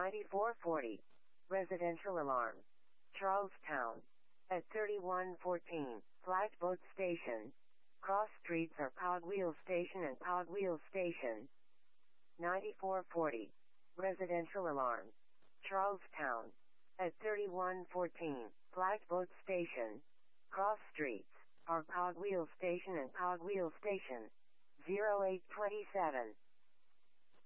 9440. Residential alarm. Charlestown. At 3114, Flatboat Station. Cross streets are Cogwheel Station and Cogwheel Station. 9440. Residential alarm. Charlestown. At 3114, Flatboat Station. Cross streets are Cogwheel Station and Cogwheel Station. 0827.